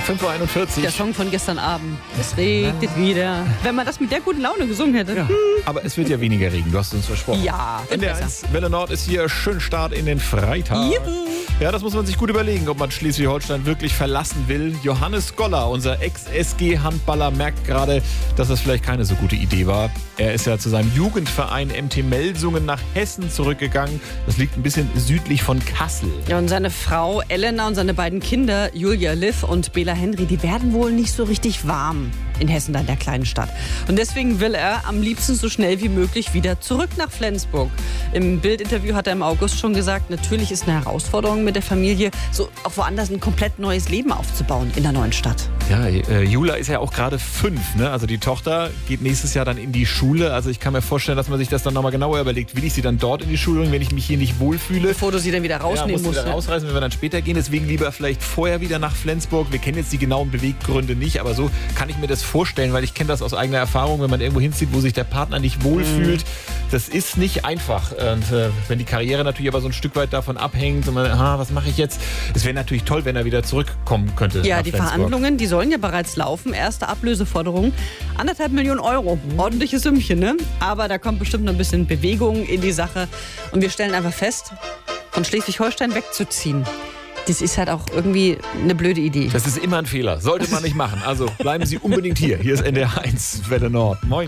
5:41 Uhr. Der Song von gestern Abend. Es regnet wieder. Wenn man das mit der guten Laune gesungen hätte. Ja, aber es wird ja weniger Regen, du hast uns versprochen. Ja, NDR 1 Welle Nord ist hier. Schön Start in den Freitag. Juhu. Ja, das muss man sich gut überlegen, ob man Schleswig-Holstein wirklich verlassen will. Johannes Goller, unser Ex-SG-Handballer, merkt gerade, dass das vielleicht keine so gute Idee war. Er ist ja zu seinem Jugendverein MT Melsungen nach Hessen zurückgegangen. Das liegt ein bisschen südlich von Kassel. Ja, und seine Frau Elena und seine beiden Kinder, Julia Liv und Bela Henry, die werden wohl nicht so richtig warm in Hessen, da in der kleinen Stadt. Und deswegen will er am liebsten so schnell wie möglich wieder zurück nach Flensburg. Im Bild-Interview hat er im August schon gesagt, natürlich ist eine Herausforderung mit der Familie, so auch woanders ein komplett neues Leben aufzubauen in der neuen Stadt. Ja, Jula ist ja auch gerade 5, ne? Also die Tochter geht nächstes Jahr dann in die Schule. Also ich kann mir vorstellen, dass man sich das dann nochmal genauer überlegt. Will ich sie dann dort in die Schule bringen, wenn ich mich hier nicht wohlfühle? Bevor du sie dann wieder rausnehmen musst. Ja, wieder rausreißen, wenn wir dann später gehen. Deswegen lieber vielleicht vorher wieder nach Flensburg. Wir kennen jetzt die genauen Beweggründe nicht, aber so kann ich mir das vorstellen, weil ich kenne das aus eigener Erfahrung, wenn man irgendwo hinzieht, wo sich der Partner nicht wohlfühlt. Das ist nicht einfach. Und wenn die Karriere natürlich aber so ein Stück weit davon abhängt und man, was mache ich jetzt? Es wäre natürlich toll, wenn er wieder zurückkommen könnte. Ja, die Verhandlungen, die sollen ja bereits laufen. Erste Ablöseforderung, 1,5 Millionen Euro. Ordentliches Sümmchen, ne? Aber da kommt bestimmt noch ein bisschen Bewegung in die Sache. Und wir stellen einfach fest, von Schleswig-Holstein wegzuziehen, das ist halt auch irgendwie eine blöde Idee. Das ist immer ein Fehler. Sollte man nicht machen. Also bleiben Sie unbedingt hier. Hier ist NDR 1 Welle Nord. Moin.